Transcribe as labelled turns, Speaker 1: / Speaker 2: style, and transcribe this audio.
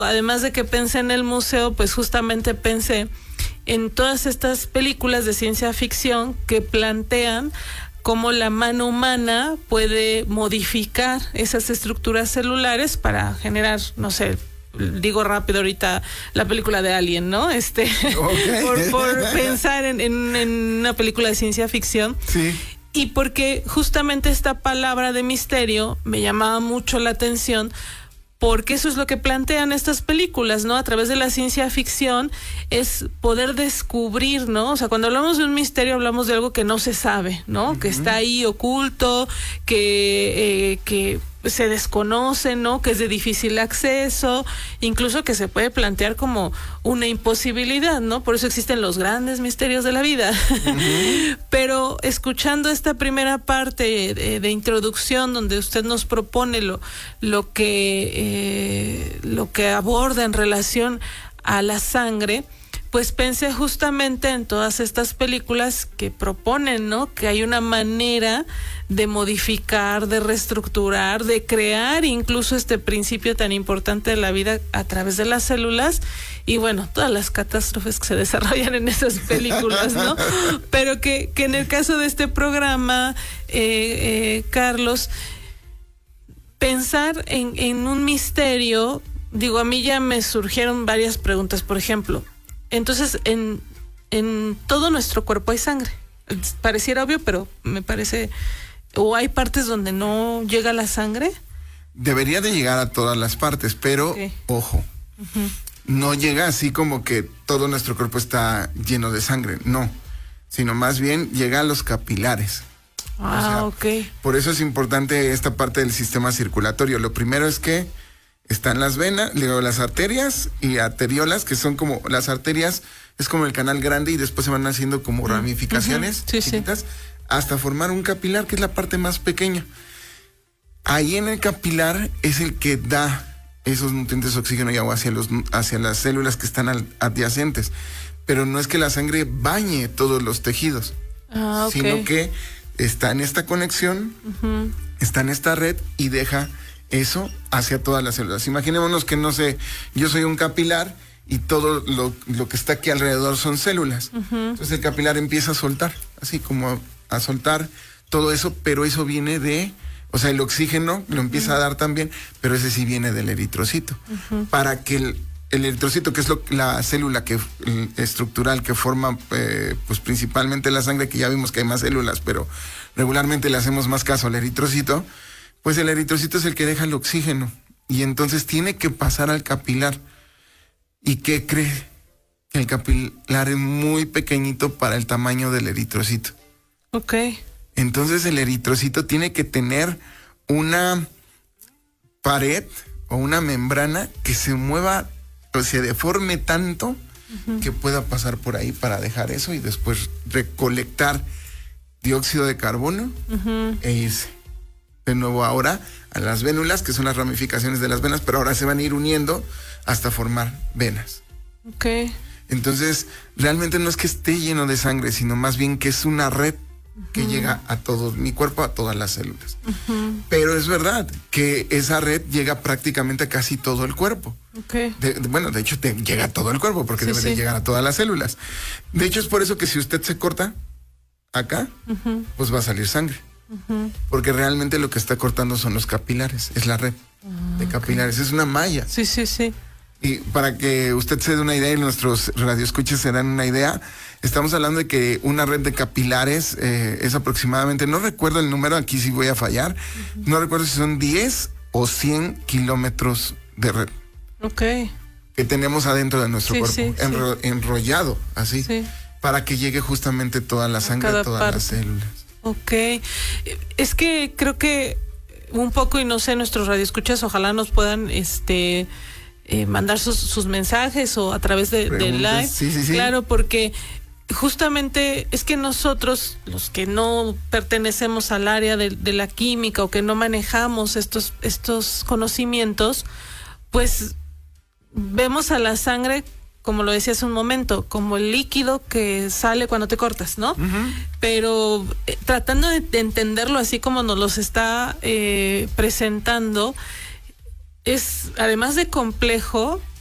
Speaker 1: además de que pensé en el museo, pues justamente pensé en todas estas películas de ciencia ficción que plantean cómo la mano humana puede modificar esas estructuras celulares para generar, no sé, digo rápido ahorita, la película de Alien, ¿no? Okay. por pensar en una película de ciencia ficción.
Speaker 2: Sí.
Speaker 1: Y porque justamente esta palabra de misterio me llamaba mucho la atención, porque eso es lo que plantean estas películas, ¿no? A través de la ciencia ficción es poder descubrir, ¿no? O sea, cuando hablamos de un misterio hablamos de algo que no se sabe, ¿no? Que está ahí oculto, que se desconoce, ¿no? Que es de difícil acceso, incluso que se puede plantear como una imposibilidad, ¿no? Por eso existen los grandes misterios de la vida. Pero escuchando esta primera parte de introducción, donde usted nos propone lo que aborda en relación a la sangre, pues pensé justamente en todas estas películas que proponen, ¿no? Que hay una manera de modificar, de reestructurar, de crear incluso este principio tan importante de la vida a través de las células, y bueno, todas las catástrofes que se desarrollan en esas películas, ¿no? Pero que en el caso de este programa, Carlos, pensar en un misterio, digo, a mí ya me surgieron varias preguntas. Por ejemplo, entonces, en todo nuestro cuerpo hay sangre. Pareciera obvio, pero me parece... ¿O hay partes donde no llega la sangre?
Speaker 2: Debería de llegar a todas las partes, pero, ojo, no llega así como que todo nuestro cuerpo está lleno de sangre, no. Sino más bien llega a los capilares.
Speaker 1: Ok.
Speaker 2: Por eso es importante esta parte del sistema circulatorio. Lo primero es que están las venas, luego las arterias y arteriolas, que son como, las arterias es como el canal grande y después se van haciendo como ramificaciones chiquitas, hasta formar un capilar, que es la parte más pequeña. Ahí en el capilar es el que da esos nutrientes, oxígeno y agua hacia las células que están adyacentes. Pero no es que la sangre bañe todos los tejidos, sino que está en esta conexión, está en esta red y deja eso hacia todas las células. Imaginémonos que, no sé, yo soy un capilar y todo lo que está aquí alrededor son células. Entonces el capilar empieza a soltar, así como a soltar todo eso, pero eso viene de, o sea, el oxígeno lo empieza a dar también, pero ese sí viene del eritrocito. Para que el eritrocito, que es la célula estructural que forma pues principalmente la sangre, que ya vimos que hay más células, pero regularmente le hacemos más caso al eritrocito, pues el eritrocito es el que deja el oxígeno y entonces tiene que pasar al capilar. ¿Y qué cree? Que el capilar es muy pequeñito para el tamaño del eritrocito.
Speaker 1: Ok.
Speaker 2: Entonces el eritrocito tiene que tener una pared o una membrana que se mueva o se deforme tanto que pueda pasar por ahí para dejar eso y después recolectar dióxido de carbono e irse de nuevo ahora a las vénulas, que son las ramificaciones de las venas, pero ahora se van a ir uniendo hasta formar venas.
Speaker 1: Ok.
Speaker 2: Entonces, realmente no es que esté lleno de sangre, sino más bien que es una red que llega a todo mi cuerpo, a todas las células. Pero es verdad que esa red llega prácticamente a casi todo el cuerpo.
Speaker 1: Okay.
Speaker 2: De hecho, llega a todo el cuerpo porque debe de llegar a todas las células. De hecho, es por eso que si usted se corta acá, pues va a salir sangre. Porque realmente lo que está cortando son los capilares, es la red de capilares, es una malla.
Speaker 1: Sí.
Speaker 2: Y para que usted se dé una idea y nuestros radioescuchas se dan una idea, estamos hablando de que una red de capilares es aproximadamente, no recuerdo el número, aquí sí voy a fallar, no recuerdo si son 10 o 100 kilómetros de red.
Speaker 1: Ok.
Speaker 2: Que tenemos adentro de nuestro cuerpo, enrollado así, para que llegue justamente toda la sangre a todas las células.
Speaker 1: Ok. Es que creo que un poco, y no sé, nuestros radioescuchas ojalá nos puedan mandar sus mensajes o a través del live. Sí. Claro, porque justamente es que nosotros, los que no pertenecemos al área de la química o que no manejamos estos conocimientos, pues vemos a la sangre, como lo decía hace un momento, como el líquido que sale cuando te cortas, ¿no? Pero tratando de entenderlo así como nos los está presentando, es, además de complejo,